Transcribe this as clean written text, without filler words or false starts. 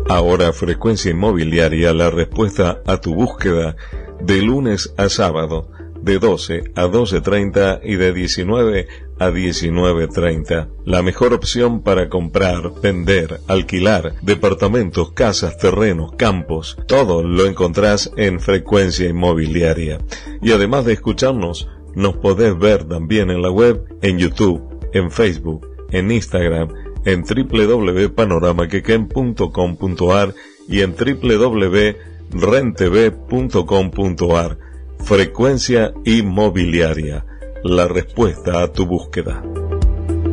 Ahora Frecuencia Inmobiliaria, la respuesta a tu búsqueda, de lunes a sábado, de 12 a 12:30 y de 19 a 19:30. La mejor opción para comprar, vender, alquilar departamentos, casas, terrenos, campos. Todo lo encontrás en Frecuencia Inmobiliaria. Y además de escucharnos, nos podés ver también en la web, en YouTube, en Facebook, en Instagram, en www.panoramaquequén.com.ar y en www.rentv.com.ar. Frecuencia Inmobiliaria, la respuesta a tu búsqueda.